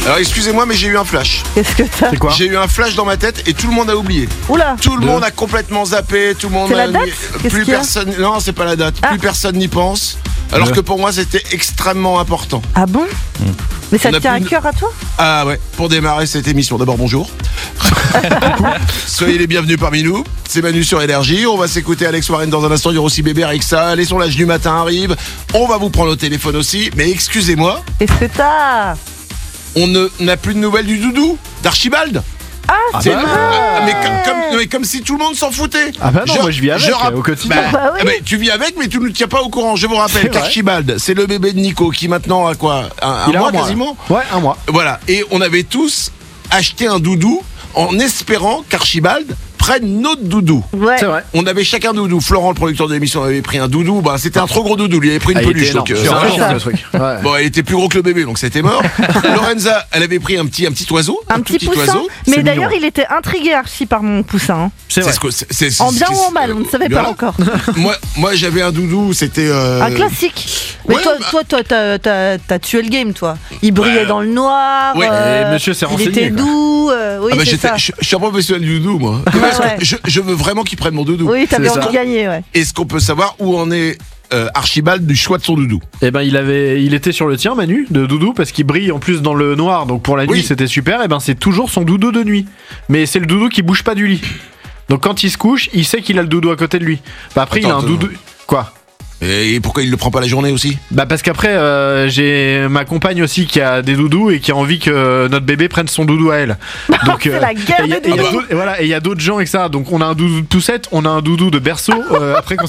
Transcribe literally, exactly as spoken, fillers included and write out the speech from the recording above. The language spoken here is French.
Alors excusez-moi, mais j'ai eu un flash. Qu'est-ce que t'as ? C'est quoi ? J'ai eu un flash dans ma tête et tout le monde a oublié. Oula. Tout le De... monde a complètement zappé, tout le monde C'est a la date ? Qu'est-ce plus qu'il y a ? personne. Non, c'est pas la date. Ah. Plus personne n'y pense. Alors De... que pour moi, c'était extrêmement important. Ah bon ? mmh. Mais ça On te a tient à plus de- cœur à toi ? Ah ouais, pour démarrer cette émission, d'abord bonjour. Soyez les bienvenus parmi nous. C'est Manu sur Énergie. On va s'écouter Alex Warren dans un instant. Il y aura aussi Bébé avec ça. Les sondages du matin arrivent. On va vous prendre au téléphone aussi. Mais excusez-moi, Qu'est-ce que t'as ? on ne- n'a plus de nouvelles du doudou d'Archibald. Ah, Ah c'est bah, vrai. mais, comme, comme- mais comme si tout le monde s'en foutait. Ah bah non, Je- moi je vis avec je rap- au quotidien. Bah, Bah oui. ah bah, tu vis avec, mais tu ne tiens pas au courant. Je vous rappelle C'est vrai. qu'Archibald, c'est le bébé de Nico qui maintenant a quoi Un, un Il a mois un mois, quasiment. là. Ouais, un mois. Voilà. Et on avait tous acheté un doudou en espérant qu'Archibald prenne notre doudou. Ouais. C'est vrai. On avait chacun un doudou. Florent, le producteur de l'émission, avait pris un doudou. Bah, c'était un trop gros doudou. Lui avait pris une Ah, il peluche. était Donc, énorme. euh, C'est ça un va. chien, le truc. Ouais. Bon, elle était plus gros que le bébé, donc c'était mort. Lorenza, elle avait pris un petit, un petit oiseau. Un tout petit poussin. oiseau. Mais C'est d'ailleurs, mignon. il était intrigué Archie par mon poussin. hein. C'est C'est vrai. ce que- c'est- c'est- c'est- En bien c'est- ou en mal, on ne savait Voilà. pas encore. Moi, moi j'avais un doudou, c'était. euh, Un classique. Mais ouais, toi, bah- toi, toi, t'as, t'as, t'as tué le game, toi. Il brillait Ouais. dans le noir. Ouais. euh, Et monsieur s'est il renseigné, était quoi. doux. euh, oui, Ah bah, c'est j'étais- ça. je, je suis un professionnel du doudou, moi. Parce que ouais. je, je veux vraiment qu'il prenne mon doudou. Oui, t'avais C'est envie ça. de gagner, ouais. Est-ce qu'on peut savoir où en est euh, Archibald du choix de son doudou? Et ben il avait, il était sur le tien, Manu, de doudou, parce qu'il brille en plus dans le noir, donc pour la nuit Oui. c'était super. Et ben c'est toujours son doudou de nuit, mais c'est le doudou qui bouge pas du lit. Donc quand il se couche, il sait qu'il a le doudou à côté de lui. Bah après il a Attends, un doudou. Quoi? Et pourquoi il le prend pas la journée aussi? Bah parce qu'après euh, j'ai ma compagne aussi qui a des doudous et qui a envie que notre bébé prenne son doudou à elle. Donc C'est la guerre et y a- des et y a doudous. d'autres- et voilà, et il y a d'autres gens avec ça. Donc on a un doudou de poussette, on a un doudou de berceau. euh, après quand